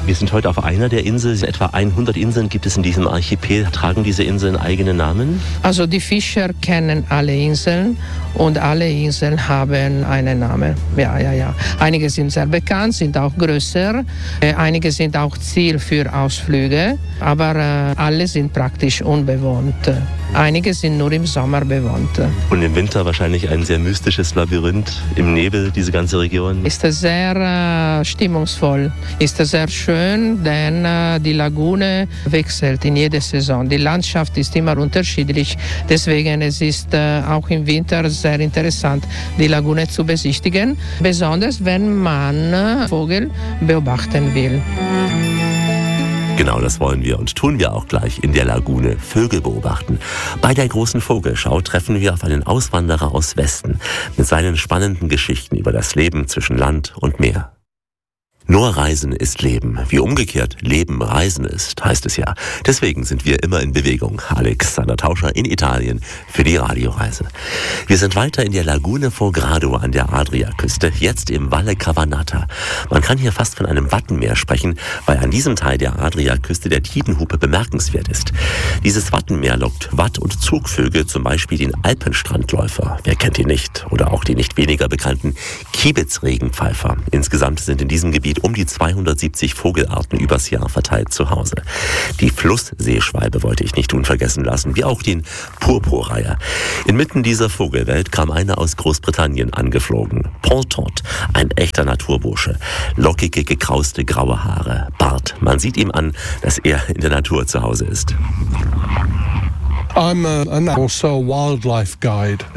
Wir sind heute auf einer der Inseln. Etwa 100 Inseln gibt es in diesem Archipel. Tragen diese Inseln eigene Namen? Also die Fischer kennen alle Inseln und alle Inseln haben einen Namen. Ja. Einige sind sehr bekannt, sind auch größer. Einige sind auch Ziel für Ausflüge. Aber alle sind praktisch unbewohnt. Einige sind nur im Sommer bewohnt. Und im Winter wahrscheinlich ein sehr mystisches Labyrinth im Nebel, diese ganze Region. Ist sehr stimmungsvoll, ist sehr schön, denn die Lagune wechselt in jeder Saison. Die Landschaft ist immer unterschiedlich, deswegen es ist auch im Winter sehr interessant, die Lagune zu besichtigen, besonders wenn man Vögel beobachten will. Genau, das wollen wir und tun wir auch gleich in der Lagune Vögel beobachten. Bei der großen Vogelschau treffen wir auf einen Auswanderer aus Westen mit seinen spannenden Geschichten über das Leben zwischen Land und Meer. Nur Reisen ist Leben. Wie umgekehrt Leben Reisen ist, heißt es ja. Deswegen sind wir immer in Bewegung. Alexander Tauscher in Italien für die Radioreise. Wir sind weiter in der Lagune Fogrado an der Adriaküste, jetzt im Valle Cavanata. Man kann hier fast von einem Wattenmeer sprechen, weil an diesem Teil der Adriaküste der Tidenhupe bemerkenswert ist. Dieses Wattenmeer lockt Watt- und Zugvögel, zum Beispiel den Alpenstrandläufer. Wer kennt ihn nicht? Oder auch die nicht weniger bekannten Kiebitzregenpfeifer. Insgesamt sind in diesem Gebiet um die 270 Vogelarten übers Jahr verteilt zu Hause. Die Flussseeschwalbe wollte ich nicht unvergessen lassen, wie auch den Purpurreiher. Inmitten dieser Vogelwelt kam einer aus Großbritannien angeflogen. Paul Todd, ein echter Naturbursche. Lockige, gekrauste, graue Haare, Bart. Man sieht ihm an, dass er in der Natur zu Hause ist. I'm also a wildlife guide.